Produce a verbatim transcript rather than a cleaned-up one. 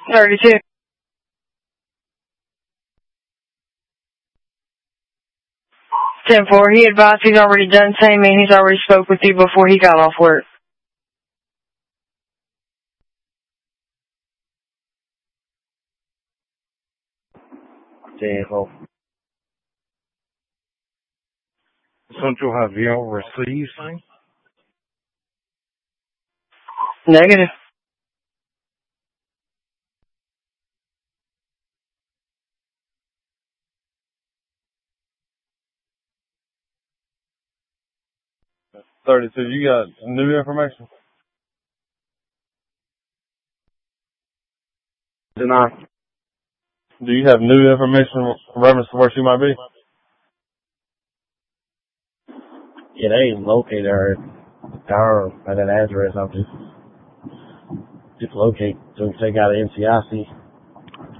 thirty-two. ten four. He advised he's already done seeing me and he's already spoke with you before he got off work. ten four. Central, have y'all received thing? Negative. thirty-two, you got new information? Deny. Do you have new information in reference to where she might be? Yeah, they ain't located her, her at that address. I'm just, just locate so we can take out an N C I C.